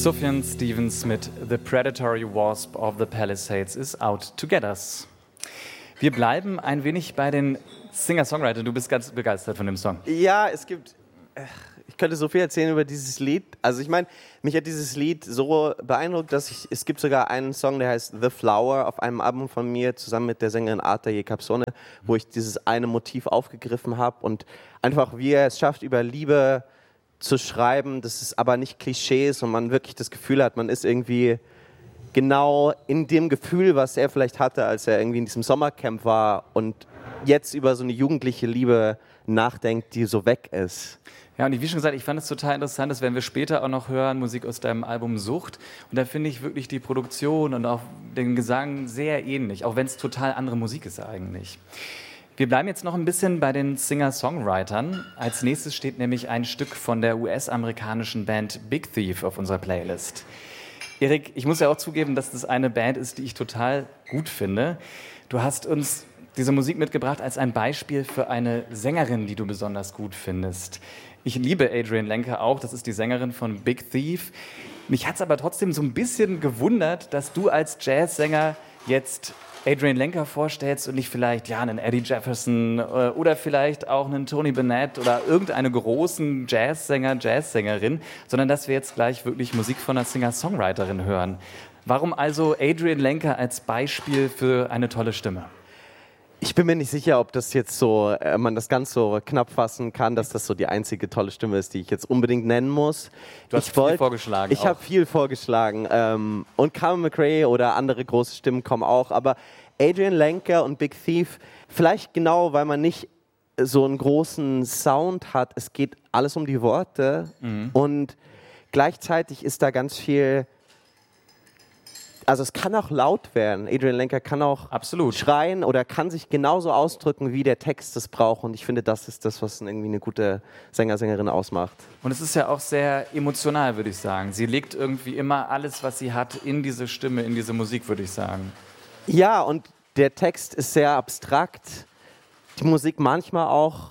Sufjan Stevens mit The Predatory Wasp of the Palisades is out to get us. Wir bleiben ein wenig bei den Singer-Songwritern. Du bist ganz begeistert von dem Song. Ja, ich könnte so viel erzählen über dieses Lied. Also ich meine, mich hat dieses Lied so beeindruckt, dass es gibt sogar einen Song, der heißt The Flower auf einem Album von mir, zusammen mit der Sängerin Arta Jacobsone, wo ich dieses eine Motiv aufgegriffen habe und einfach, wie er es schafft, über Liebe zu schreiben, das ist aber nicht Klischees und man wirklich das Gefühl hat, man ist irgendwie genau in dem Gefühl, was er vielleicht hatte, als er irgendwie in diesem Sommercamp war und jetzt über so eine jugendliche Liebe nachdenkt, die so weg ist. Ja, und wie schon gesagt, ich fand es total interessant, das werden wir später auch noch hören, Musik aus deinem Album Sucht. Und da finde ich wirklich die Produktion und auch den Gesang sehr ähnlich, auch wenn es total andere Musik ist eigentlich. Wir bleiben jetzt noch ein bisschen bei den Singer-Songwritern. Als nächstes steht nämlich ein Stück von der US-amerikanischen Band Big Thief auf unserer Playlist. Erik, ich muss ja auch zugeben, dass das eine Band ist, die ich total gut finde. Du hast uns diese Musik mitgebracht als ein Beispiel für eine Sängerin, die du besonders gut findest. Ich liebe Adrienne Lenker auch, das ist die Sängerin von Big Thief. Mich hat es aber trotzdem so ein bisschen gewundert, dass du als Jazzsänger jetzt Adrienne Lenker vorstellst und nicht vielleicht einen Eddie Jefferson oder vielleicht auch einen Tony Bennett oder irgendeine großen Jazzsänger, Jazzsängerin, sondern dass wir jetzt gleich wirklich Musik von einer Singer-Songwriterin hören. Warum also Adrienne Lenker als Beispiel für eine tolle Stimme? Ich bin mir nicht sicher, ob das jetzt so, man das ganz so knapp fassen kann, dass das so die einzige tolle Stimme ist, die ich jetzt unbedingt nennen muss. Du hast viel vorgeschlagen. Ich habe viel vorgeschlagen. Und Carmen McRae oder andere große Stimmen kommen auch. Aber Adrienne Lenker und Big Thief, vielleicht genau, weil man nicht so einen großen Sound hat. Es geht alles um die Worte. Und gleichzeitig ist da ganz viel. Also es kann auch laut werden. Adrienne Lenker kann auch schreien oder kann sich genauso ausdrücken, wie der Text es braucht. Und ich finde, das ist das, was irgendwie eine gute Sängerin ausmacht. Und es ist ja auch sehr emotional, würde ich sagen. Sie legt irgendwie immer alles, was sie hat, in diese Stimme, in diese Musik, würde ich sagen. Ja, und der Text ist sehr abstrakt. Die Musik manchmal auch.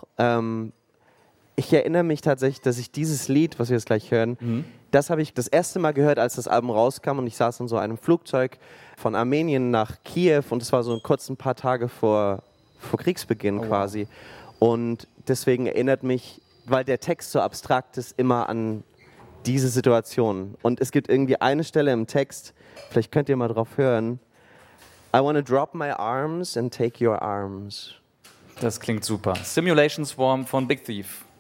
Ich erinnere mich tatsächlich, dass ich dieses Lied, was wir jetzt gleich hören, das habe ich das erste Mal gehört, als das Album rauskam und ich saß in so einem Flugzeug von Armenien nach Kiew und es war so kurz ein paar Tage vor Kriegsbeginn quasi. Und deswegen erinnert mich, weil der Text so abstrakt ist, immer an diese Situation. Und es gibt irgendwie eine Stelle im Text, vielleicht könnt ihr mal drauf hören, I want to drop my arms and take your arms. Das klingt super. Simulation Swarm von Big Thief.